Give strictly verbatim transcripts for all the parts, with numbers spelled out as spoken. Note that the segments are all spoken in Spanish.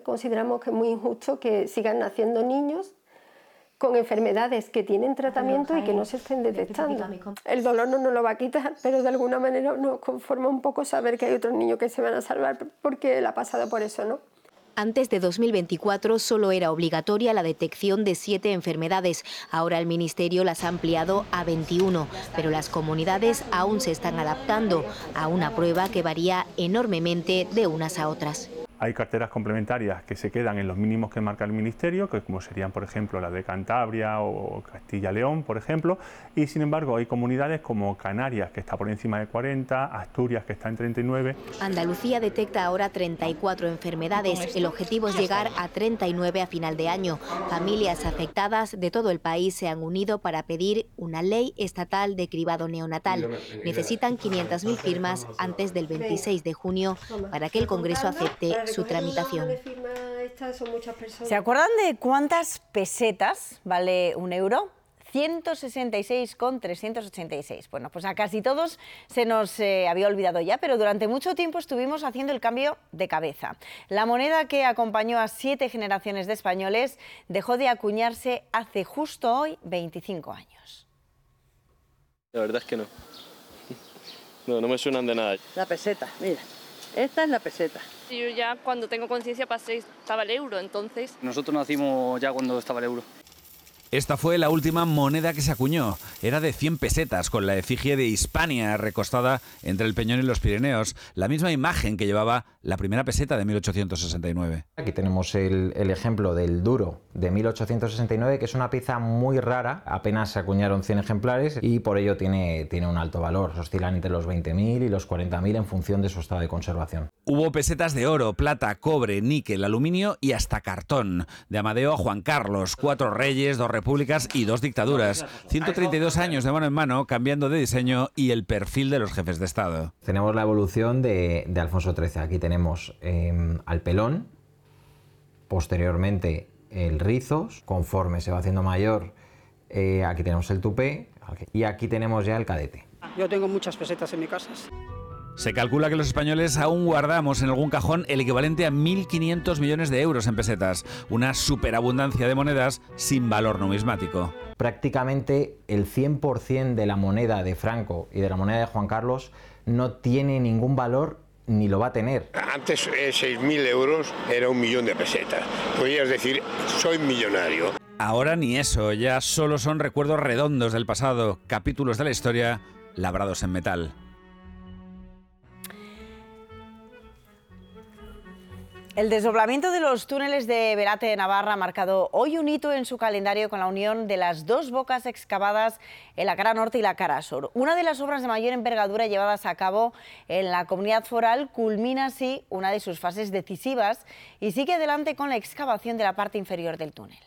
consideramos que es muy injusto que sigan naciendo niños con enfermedades que tienen tratamiento y que no se estén detectando. El dolor no nos lo va a quitar, pero de alguna manera nos conforma un poco saber que hay otros niños que se van a salvar porque él ha pasado por eso, ¿no? Antes de dos mil veinticuatro solo era obligatoria la detección de siete enfermedades. Ahora el Ministerio las ha ampliado a veintiuno, pero las comunidades aún se están adaptando a una prueba que varía enormemente de unas a otras. Hay carteras complementarias que se quedan en los mínimos que marca el Ministerio, que como serían, por ejemplo, la de Cantabria o Castilla-León, por ejemplo, y sin embargo hay comunidades como Canarias, que está por encima de cuarenta, Asturias, que está en treinta y nueve. Andalucía detecta ahora treinta y cuatro enfermedades. El objetivo es llegar a treinta y nueve a final de año. Familias afectadas de todo el país se han unido para pedir una ley estatal de cribado neonatal. Necesitan quinientas mil firmas antes del veintiséis de junio para que el Congreso acepte su tramitación. ¿Se acuerdan de cuántas pesetas vale un euro? ciento sesenta y seis con trescientos ochenta y seis. Bueno, pues a casi todos se nos eh, había olvidado ya, pero durante mucho tiempo estuvimos haciendo el cambio de cabeza. La moneda que acompañó a siete generaciones de españoles dejó de acuñarse hace justo hoy veinticinco años. La verdad es que no. No, no me suenan de nada. La peseta, mira. Esta es la peseta. Yo ya cuando tengo conciencia pasé, estaba el euro, entonces... Nosotros nacimos ya cuando estaba el euro. Esta fue la última moneda que se acuñó. Era de cien pesetas, con la efigie de Hispania recostada entre el Peñón y los Pirineos. La misma imagen que llevaba la primera peseta de mil ochocientos sesenta y nueve. Aquí tenemos el, el ejemplo del duro de mil ochocientos sesenta y nueve, que es una pieza muy rara. Apenas se acuñaron cien ejemplares y por ello tiene, tiene un alto valor. Oscilan entre los veinte mil y los cuarenta mil en función de su estado de conservación. Hubo pesetas de oro, plata, cobre, níquel, aluminio y hasta cartón. De Amadeo a Juan Carlos, cuatro reyes, dos repúblicas y dos dictaduras. ciento treinta y dos años de mano en mano, cambiando de diseño y el perfil de los jefes de Estado. Tenemos la evolución de, de Alfonso trece. Aquí tenemos eh, al pelón, posteriormente el rizos, conforme se va haciendo mayor, eh, aquí tenemos el tupé y aquí tenemos ya el cadete. Yo tengo muchas pesetas en mi casa. Se calcula que los españoles aún guardamos en algún cajón el equivalente a mil quinientos millones de euros en pesetas, una superabundancia de monedas sin valor numismático. Prácticamente el cien por cien de la moneda de Franco y de la moneda de Juan Carlos no tiene ningún valor ni lo va a tener. Antes eh, seis mil euros era un millón de pesetas. Podrías decir, soy millonario. Ahora ni eso, ya solo son recuerdos redondos del pasado, capítulos de la historia labrados en metal. El desdoblamiento de los túneles de Velate de Navarra ha marcado hoy un hito en su calendario con la unión de las dos bocas excavadas en la cara norte y la cara sur. Una de las obras de mayor envergadura llevadas a cabo en la comunidad foral culmina así una de sus fases decisivas y sigue adelante con la excavación de la parte inferior del túnel.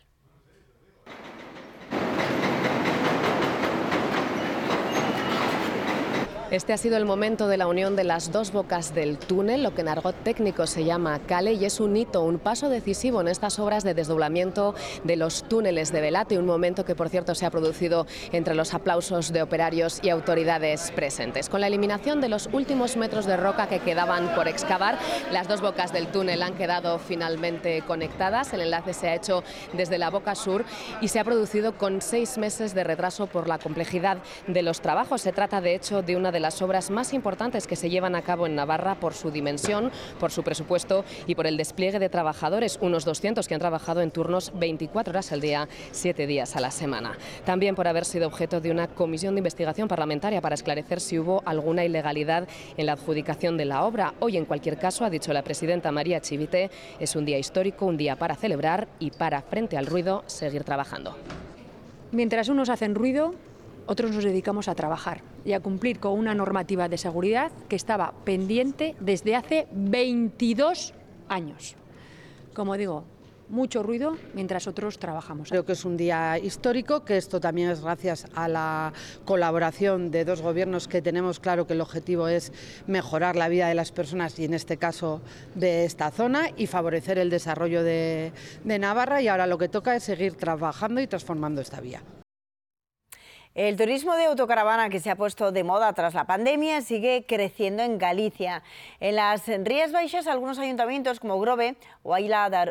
Este ha sido el momento de la unión de las dos bocas del túnel, lo que en argot técnico se llama cale, y es un hito, un paso decisivo en estas obras de desdoblamiento de los túneles de Velate, un momento que por cierto se ha producido entre los aplausos de operarios y autoridades presentes. Con la eliminación de los últimos metros de roca que quedaban por excavar, las dos bocas del túnel han quedado finalmente conectadas. El enlace se ha hecho desde la boca sur y se ha producido con seis meses de retraso por la complejidad de los trabajos. Se trata de hecho de una de las obras más importantes que se llevan a cabo en Navarra por su dimensión, por su presupuesto y por el despliegue de trabajadores, unos doscientos que han trabajado en turnos veinticuatro horas al día, siete días a la semana. También por haber sido objeto de una comisión de investigación parlamentaria para esclarecer si hubo alguna ilegalidad en la adjudicación de la obra. Hoy, en cualquier caso, ha dicho la presidenta María Chivite, es un día histórico, un día para celebrar y para, frente al ruido, seguir trabajando. Mientras unos hacen ruido, otros nos dedicamos a trabajar y a cumplir con una normativa de seguridad que estaba pendiente desde hace veintidós años. Como digo, mucho ruido mientras otros trabajamos. Creo que es un día histórico, que esto también es gracias a la colaboración de dos gobiernos que tenemos claro que el objetivo es mejorar la vida de las personas y en este caso de esta zona y favorecer el desarrollo de, de Navarra, y ahora lo que toca es seguir trabajando y transformando esta vía. El turismo de autocaravana, que se ha puesto de moda tras la pandemia, sigue creciendo en Galicia. En las Rías Baixas, algunos ayuntamientos como Grove o Aila